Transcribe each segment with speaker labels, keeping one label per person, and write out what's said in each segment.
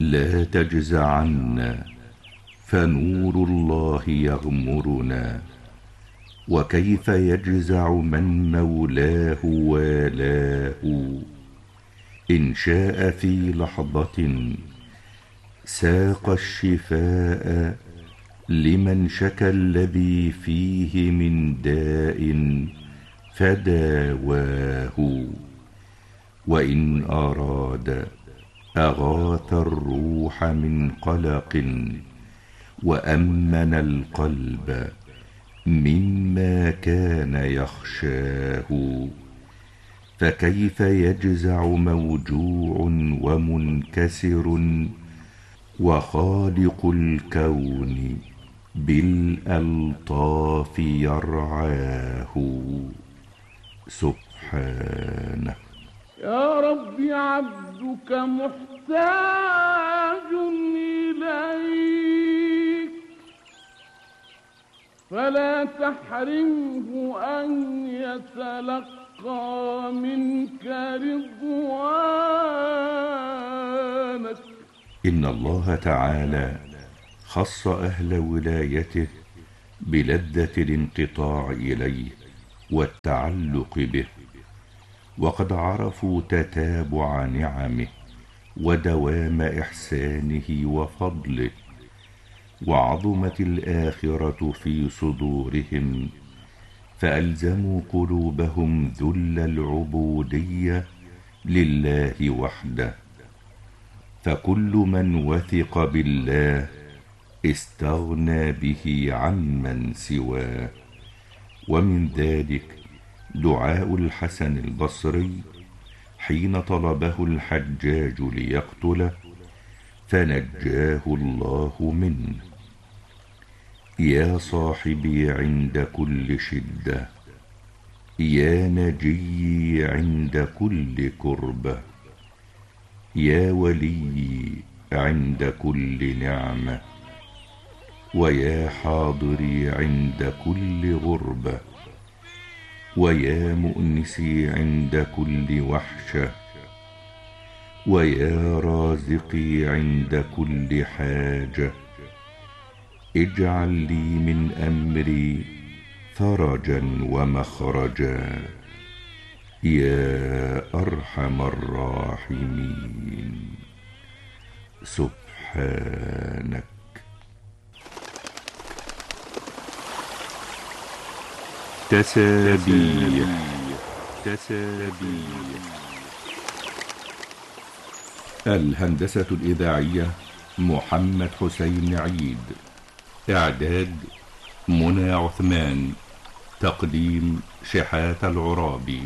Speaker 1: لا تجزعن فنور الله يغمرنا، وكيف يجزع من مولاه والاه. إن شاء في لحظة ساق الشفاء لمن شكى الذي فيه من داء فداواه. وإن أراد أغاث الروح من قلق، وأمن القلب مما كان يخشاه. فكيف يجزع موجوع ومنكسر، وخالق الكون بالألطاف يرعاه سبحانه.
Speaker 2: يا رب عبدك محتاج إليك، فلا تحرمه أن يتلقى منك رضوانك.
Speaker 1: إن الله تعالى خص أهل ولايته بلذة الانقطاع إليه والتعلق به، وقد عرفوا تتابع نعمه ودوام إحسانه وفضله، وعظمت الآخرة في صدورهم، فألزموا قلوبهم ذل العبودية لله وحده. فكل من وثق بالله استغنى به عمن سواه. ومن ذلك دعاء الحسن البصري حين طلبه الحجاج ليقتله فنجاه الله منه: يا صاحبي عند كل شدة، يا نجي عند كل كربة، يا ولي عند كل نعمة، ويا حاضري عند كل غربة، ويا مؤنسي عند كل وحشة، ويا رازقي عند كل حاجة. اجعل لي من أمري فرجا ومخرجا يا أرحم الراحمين سبحانك. تسابيح. الهندسة الإذاعية محمد حسين عيد. إعداد منى عثمان. تقديم شحات العرابي.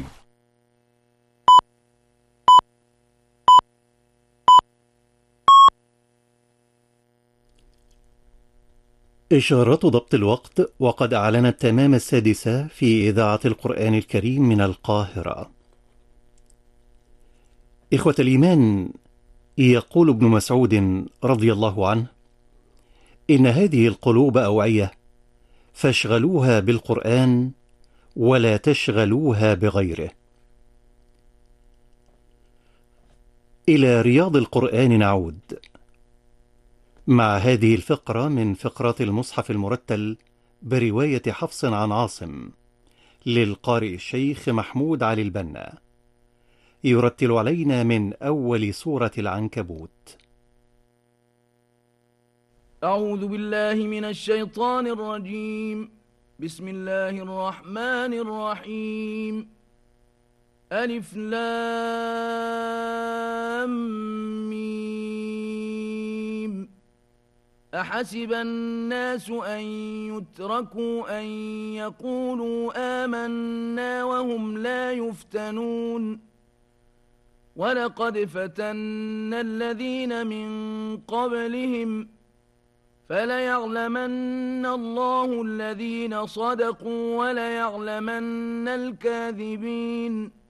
Speaker 3: إشارة ضبط الوقت، وقد أعلنت تمام 6 في إذاعة القرآن الكريم من القاهرة. إخوة الإيمان، يقول ابن مسعود رضي الله عنه: إن هذه القلوب أوعية، فاشغلوها بالقرآن ولا تشغلوها بغيره. إلى رياض القرآن نعود مع هذه الفقرة من فقرات المصحف المرتل برواية حفص عن عاصم للقارئ الشيخ محمود علي البنا، يرتل علينا من أول سورة العنكبوت.
Speaker 4: أعوذ بالله من الشيطان الرجيم. بسم الله الرحمن الرحيم. ألف لام ميم. أحسب الناس أن يتركوا أن يقولوا آمنا وهم لا يفتنون. ولقد فتنا الذين من قبلهم فليعلمن الله الذين صدقوا وليعلمن الكاذبين.